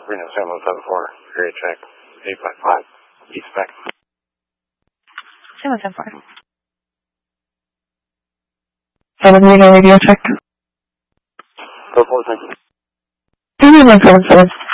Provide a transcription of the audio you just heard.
Reno 7174, area check 855, East Spec. 7174. Reno radio check. Go forward, thank you. 3177.